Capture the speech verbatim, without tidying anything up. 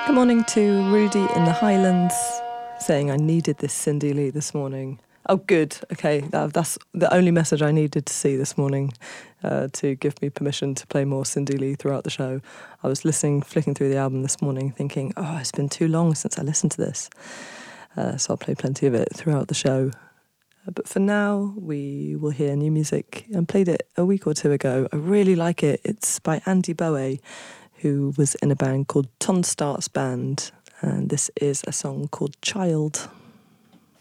Good morning to Rudy in the Highlands, saying I needed this Cindy Lee this morning. Oh, good. Okay, that, that's the only message I needed to see this morning uh, to give me permission to play more Cindy Lee throughout the show. I was listening, flicking through the album this morning, thinking, oh, it's been too long since I listened to this. Uh, so I'll play plenty of it throughout the show. Uh, but for now, we will hear new music. I played it a week or two ago. I really like it. It's by Andy Bowie, who was in a band called Ton Starts Band. And this is a song called Child.